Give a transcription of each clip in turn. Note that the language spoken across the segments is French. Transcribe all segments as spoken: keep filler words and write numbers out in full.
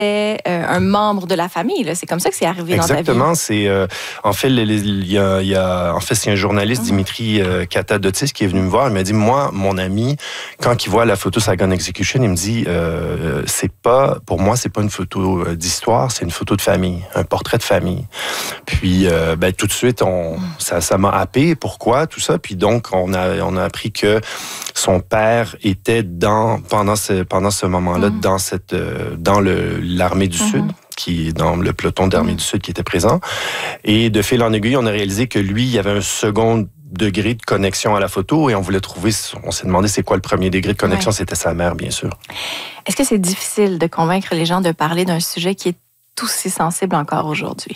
euh, un membre de la famille. C'est comme ça que c'est arrivé dans ta vie. Exactement. C'est, euh, en fait, il y a, il y a, en fait, c'est un journaliste, mmh. Dimitri euh, Katadotis, qui est venu me voir. Il m'a dit, moi, mon ami, quand il voit la photo Saigon Execution, il me dit, euh, c'est pas, pour moi, c'est pas une photo d'histoire, c'est une photo de famille, un portrait de famille. Puis, euh, ben, tout de suite, on, mmh. ça, ça m'a happé. Pourquoi tout ça? Puis donc, on a, on a appris que son père était dans pendant ce pendant ce moment-là mmh. dans cette euh, dans le l'armée du mmh. Sud, qui est dans le peloton d'armée mmh. du Sud qui était présent. Et de fil en aiguille, on a réalisé que lui, il y avait un second degré de connexion à la photo et on voulait trouver. On s'est demandé c'est quoi le premier degré de connexion. Ouais. C'était sa mère, bien sûr. Est-ce que c'est difficile de convaincre les gens de parler d'un sujet qui est aussi sensible encore aujourd'hui?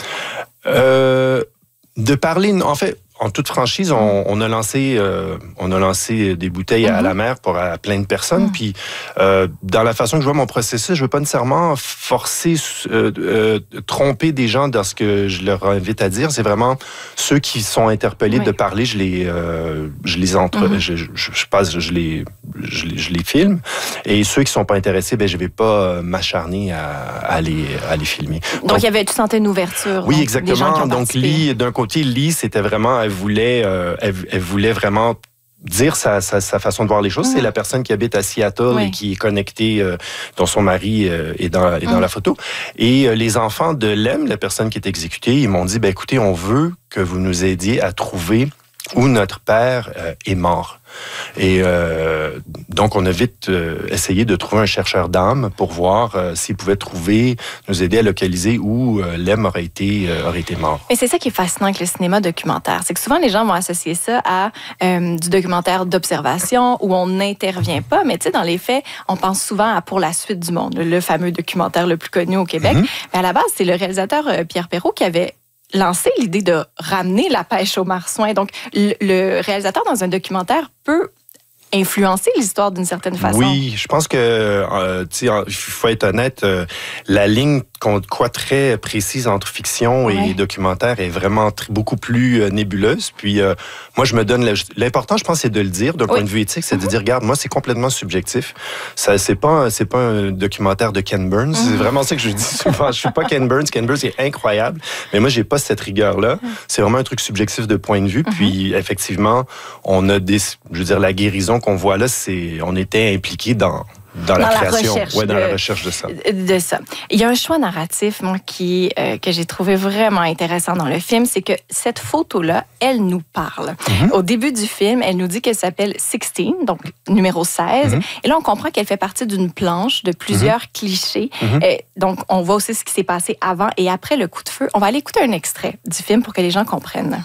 Euh, de parler, en fait. En toute franchise, on, on a lancé, euh, on a lancé des bouteilles mm-hmm. à la mer pour à plein de personnes. Mm-hmm. Puis, euh, dans la façon que je vois mon processus, je veux pas nécessairement forcer, euh, euh, tromper des gens dans ce que je leur invite à dire. C'est vraiment ceux qui sont interpellés oui. de parler, je les, euh, je les entre, mm-hmm. je, je, je passe, je les, je les, je les filme. Et ceux qui sont pas intéressés, ben je vais pas m'acharner à, à les, à les filmer. Donc, Donc il y avait, tu sentais une ouverture. Oui, donc, exactement. Donc, Lee, d'un côté, Lee, c'était vraiment Elle voulait, euh, elle, elle voulait vraiment dire sa, sa, sa façon de voir les choses. Mmh. C'est la personne qui habite à Seattle oui. et qui est connectée, euh, dont son mari euh, est dans, est dans mmh. la photo. Et euh, les enfants de Lem, la personne qui est exécutée, ils m'ont dit, ben écoutez, on veut que vous nous aidiez à trouver où notre père euh, est mort. Et euh, donc, on a vite euh, essayé de trouver un chercheur d'âme pour voir euh, s'il pouvait trouver, nous aider à localiser où euh, Lem aurait été, euh, aurait été mort. Et c'est ça qui est fascinant avec le cinéma documentaire. C'est que souvent, les gens vont associer ça à euh, du documentaire d'observation où on n'intervient pas. Mais tu sais, dans les faits, on pense souvent à Pour la suite du monde, le fameux documentaire le plus connu au Québec. Mm-hmm. Mais à la base, c'est le réalisateur euh, Pierre Perrault qui avait lancé l'idée de ramener la pêche aux marsouins. Donc, le, le réalisateur dans un documentaire peut influencer l'histoire d'une certaine façon. Oui, je pense que, euh, tu sais, il faut être honnête, euh, la ligne quoi très précise entre fiction et ouais. documentaire est vraiment très, beaucoup plus euh, nébuleuse. Puis euh, moi, je me donne... L'important, je pense, c'est de le dire d'un oui. point de vue éthique, c'est mm-hmm. de dire, regarde, moi, c'est complètement subjectif. Ça, c'est pas, c'est pas un documentaire de Ken Burns. Mm-hmm. C'est vraiment ça que je dis souvent. Je suis pas Ken Burns. Ken Burns est incroyable, mais moi, j'ai pas cette rigueur-là. Mm-hmm. C'est vraiment un truc subjectif de point de vue. Mm-hmm. Puis, effectivement, on a des... Je veux dire, la guérison qu'on voit là, c'est... On était impliqués dans... Dans, dans la création, la recherche ouais, dans de, la recherche de ça. De ça. Il y a un choix narratif, moi, qui, euh, que j'ai trouvé vraiment intéressant dans le film, c'est que cette photo-là, elle nous parle. Mm-hmm. Au début du film, elle nous dit qu'elle s'appelle seize, donc numéro seize. Mm-hmm. Et là, on comprend qu'elle fait partie d'une planche de plusieurs mm-hmm. clichés. Mm-hmm. Euh, donc, on voit aussi ce qui s'est passé avant et après le coup de feu. On va aller écouter un extrait du film pour que les gens comprennent.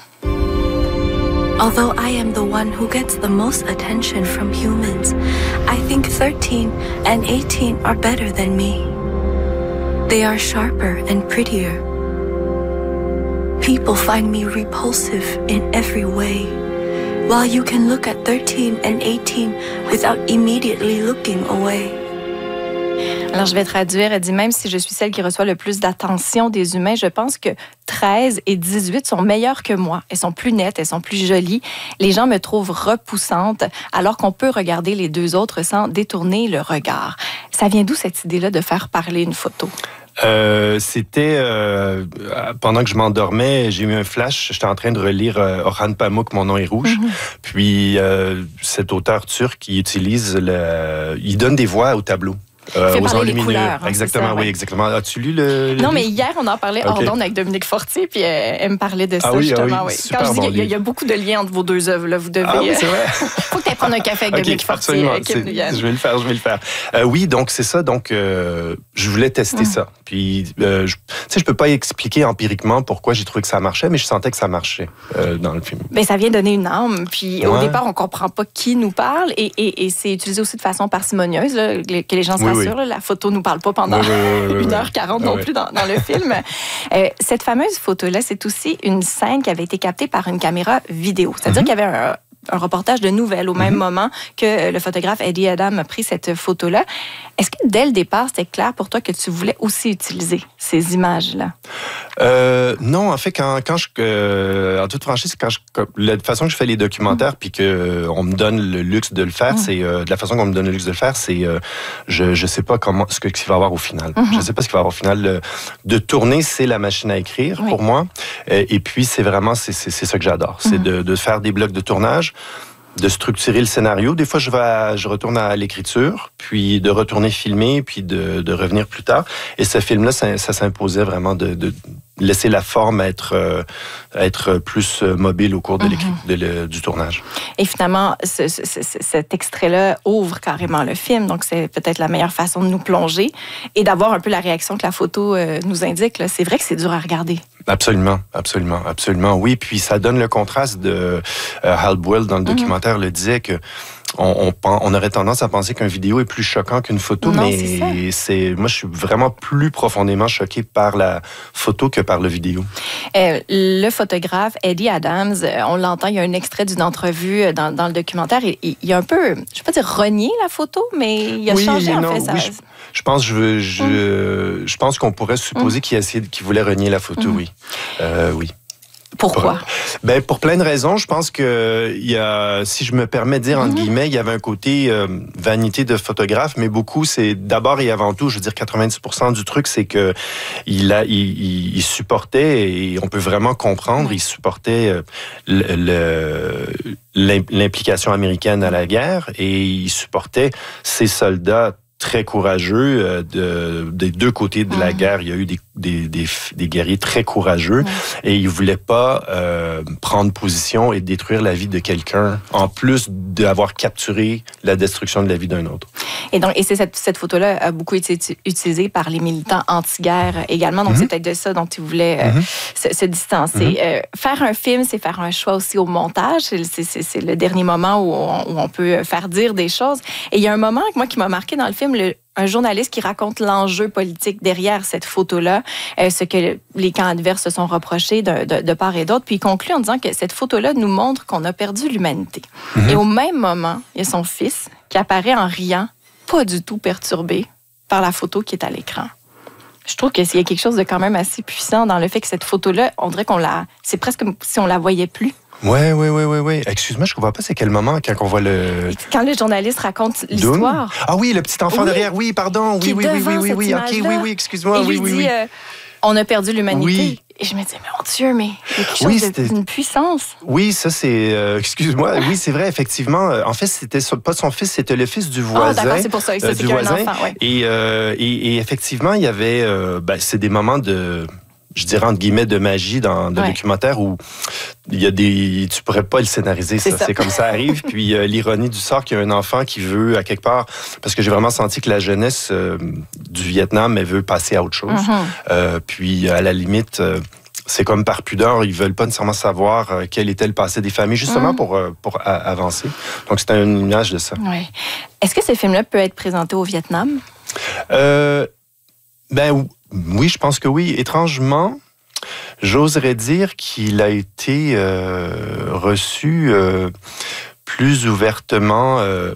Although I am the one who gets the most attention from humans, I think thirteen and eighteen are better than me. They are sharper and prettier. People find me repulsive in every way, while you can look at thirteen and eighteen without immediately looking away. Alors, je vais traduire. Elle dit, même si je suis celle qui reçoit le plus d'attention des humains, je pense que treize et dix-huit sont meilleures que moi. Elles sont plus nettes, elles sont plus jolies. Les gens me trouvent repoussante, alors qu'on peut regarder les deux autres sans détourner le regard. Ça vient d'où cette idée-là de faire parler une photo? Euh, c'était euh, pendant que je m'endormais, j'ai eu un flash. J'étais en train de relire euh, Orhan Pamuk, Mon nom est rouge. Mm-hmm. Puis euh, cet auteur turc, il utilise le, il donne des voix au tableau. Euh, aux enlumineux. Hein, exactement, ça, oui, ouais. exactement. As-tu lu le, le Non, livre? mais hier, on en parlait hors okay. d'onde avec Dominique Fortier, puis euh, elle me parlait de ça, ah oui, justement. Ah oui, oui. Quand je dis, bon il y, y a beaucoup de liens entre vos deux œuvres, là. Vous devez... Ah oui, c'est vrai. Faut que tu ailles prendre un café avec okay, Dominique Fortier. Euh, je vais le faire, je vais le faire. Euh, oui, donc c'est ça. Donc, euh, je voulais tester mm. ça. Puis, euh, je, tu sais, je peux pas expliquer empiriquement pourquoi j'ai trouvé que ça marchait, mais je sentais que ça marchait euh, dans le film. Ben, ça vient donner une âme. Puis, ouais. au départ, on comprend pas qui nous parle, et, et, et c'est utilisé aussi de façon parcimonieuse, là, que les gens oui, s'assurent. oui. La photo nous parle pas pendant oui, oui, oui, une heure quarante oui. non plus dans, dans le film. Euh, cette fameuse photo-là, c'est aussi une scène qui avait été captée par une caméra vidéo. C'est-à-dire mm-hmm. qu'il y avait un un reportage de nouvelles au même mm-hmm. moment que le photographe Eddie Adams a pris cette photo-là. Est-ce que dès le départ, c'était clair pour toi que tu voulais aussi utiliser ces images-là? Euh, non, en fait, quand, quand je, euh, en toute franchise, quand je, la façon que je fais les documentaires, mm. puis qu'on euh, me donne le luxe de le faire, mm. c'est euh, de la façon qu'on me donne le luxe de le faire, c'est euh, je je sais pas comment ce qu'il va y avoir au final. Mm-hmm. Je sais pas ce qu'il va y avoir au final. Le, de tourner, c'est la machine à écrire oui. pour moi, et, et puis c'est vraiment c'est c'est, c'est ça que j'adore, mm-hmm. c'est de, de faire des blocs de tournage, de structurer le scénario. Des fois, je vais, à, je retourne à l'écriture, puis de retourner filmer, puis de, de revenir plus tard. Et ce film-là, ça, ça s'imposait vraiment de, de laisser la forme être, euh, être plus mobile au cours de mm-hmm. de le, du tournage. Et finalement, ce, ce, ce, cet extrait-là ouvre carrément le film, donc c'est peut-être la meilleure façon de nous plonger et d'avoir un peu la réaction que la photo euh, nous indique. Là. C'est vrai que c'est dur à regarder. Absolument, absolument, absolument. Oui, puis ça donne le contraste de euh, Hal Boyle dans le documentaire mm-hmm. le disait que On, on, on aurait tendance à penser qu'un vidéo est plus choquant qu'une photo, non, mais c'est, c'est moi je suis vraiment plus profondément choqué par la photo que par le vidéo. Euh, le photographe Eddie Adams, on l'entend, il y a un extrait d'une entrevue dans, dans le documentaire. Il, il, il a un peu, je ne vais pas dire renié la photo, mais il a oui, changé non, en fait. Ça... Oui, je, je pense, je, je, mm. je pense qu'on pourrait supposer mm. qu'il, essayé, qu'il voulait renier la photo, mm. oui, euh, oui. Pourquoi? Ben, pour plein de raisons. Je pense que, il y a, si je me permets de dire, entre mm-hmm. guillemets, il y avait un côté euh, vanité de photographe, mais beaucoup, c'est d'abord et avant tout, je veux dire, quatre-vingt-dix pour cent du truc, c'est que il, a, il, il supportait, et on peut vraiment comprendre, il supportait le, le, l'implication américaine à la guerre, et il supportait ses soldats très courageux euh, de, des deux côtés de la mmh. guerre. Il y a eu des, des, des, des guerriers très courageux mmh. et ils ne voulaient pas euh, prendre position et détruire la vie de quelqu'un, en plus d'avoir capturé la destruction de la vie d'un autre. Et donc, et c'est cette, cette photo-là a beaucoup été utilisée par les militants anti-guerre également. Donc, mmh. c'est peut-être de ça dont ils voulaient euh, mmh. se, se distancer. Mmh. Euh, faire un film, c'est faire un choix aussi au montage. C'est, c'est, c'est le dernier moment où on, où on peut faire dire des choses. Et il y a un moment, moi, qui m'a marqué dans le film, Le, un journaliste qui raconte l'enjeu politique derrière cette photo-là, euh, ce que les camps adverses se sont reprochés de, de, de part et d'autre, puis il conclut en disant que cette photo-là nous montre qu'on a perdu l'humanité. Mm-hmm. Et au même moment, il y a son fils qui apparaît en riant, pas du tout perturbé par la photo qui est à l'écran. Je trouve qu'il y a quelque chose de quand même assez puissant dans le fait que cette photo-là, on dirait qu'on la... C'est presque comme si on la voyait plus. Oui, oui, oui, oui, oui. Excuse-moi, je ne comprends pas c'est quel moment quand on voit le... Quand le journaliste raconte l'histoire. Doom? Ah oui, le petit enfant oui. derrière. Oui, pardon. Oui, oui, oui, oui, oui, oui. OK, oui, oui, excuse-moi. Et oui, lui oui, dit, oui. Euh, on a perdu l'humanité. Oui. Et je me dis, mais mon Dieu, mais il y a quelque chose oui, de, d'une puissance. Oui, ça, c'est... Euh, excuse-moi. Oui, c'est vrai, effectivement. En fait, c'était pas son fils, c'était le fils du voisin. Ah, d'accord, c'est pour ça. ça euh, c'est du voisin. Un enfant, ouais. Et, euh, et, et effectivement, il y avait... Euh, ben, c'est des moments de... je dirais entre guillemets de magie dans, dans ouais. le documentaire où il y a des tu pourrais pas le scénariser ça. C'est, ça. C'est comme ça arrive puis euh, l'ironie du sort qu'il y a un enfant qui veut à quelque part parce que j'ai vraiment senti que la jeunesse euh, du Vietnam elle veut passer à autre chose mm-hmm. euh, puis à la limite euh, c'est comme par pudeur, ils veulent pas nécessairement savoir euh, quel était le passé des familles, justement mm. pour, euh, pour a- avancer. Donc, c'est une image de ça. Ouais. Est-ce que ce film-là peut être présenté au Vietnam? Euh, ben oui, je pense que oui. Étrangement, j'oserais dire qu'il a été euh, reçu euh, plus ouvertement euh,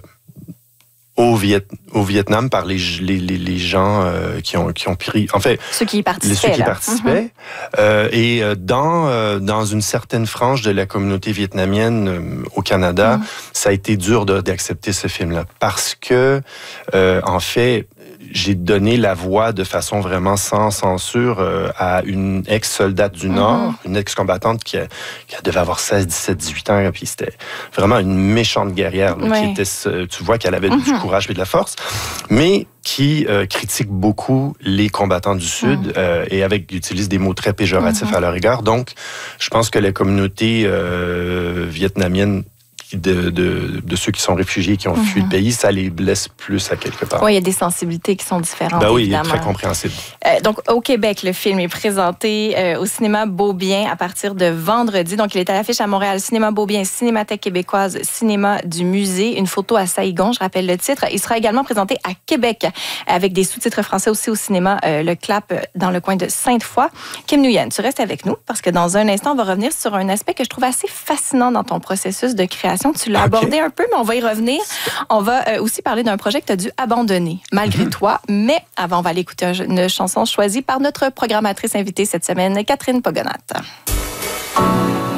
au, Viet, au Vietnam par les, les, les, les gens euh, qui, ont, qui ont pris... En fait, ceux qui y participaient. Ceux qui y participaient. Mm-hmm. Euh, et dans, euh, dans une certaine frange de la communauté vietnamienne euh, au Canada, mm-hmm. ça a été dur de, d'accepter ce film-là. Parce que, euh, en fait... j'ai donné la voix de façon vraiment sans censure euh, à une ex-soldate du Nord, mm-hmm. une ex-combattante qui, a, qui devait avoir seize, dix-sept, dix-huit ans, puis c'était vraiment une méchante guerrière. Là, oui. qui était, tu vois qu'elle avait mm-hmm. du courage et de la force, mais qui euh, critique beaucoup les combattants du Sud mm-hmm. euh, et avec utilise des mots très péjoratifs mm-hmm. à leur égard. Donc, je pense que la communauté euh, vietnamienne De, de, de ceux qui sont réfugiés, qui ont mm-hmm. fui le pays, ça les blesse plus à quelque part. Oui, il y a des sensibilités qui sont différentes, ben oui, évidemment. Oui, très compréhensible. Euh, donc, au Québec, le film est présenté euh, au cinéma Beaubien à partir de vendredi. Donc, il est à l'affiche à Montréal, cinéma Beaubien, Cinémathèque québécoise, cinéma du musée. Une photo à Saïgon, je rappelle le titre. Il sera également présenté à Québec avec des sous-titres français aussi au cinéma euh, Le Clap dans le coin de Sainte-Foy. Kim Nguyen, tu restes avec nous parce que dans un instant, on va revenir sur un aspect que je trouve assez fascinant dans ton processus de création d'observation. Tu l'as okay. abordé un peu, mais on va y revenir. On va euh, aussi parler d'un projet que tu as dû abandonner, malgré mm-hmm. toi. Mais avant, on va aller écouter une chanson choisie par notre programmatrice invitée cette semaine, Catherine Pogonat.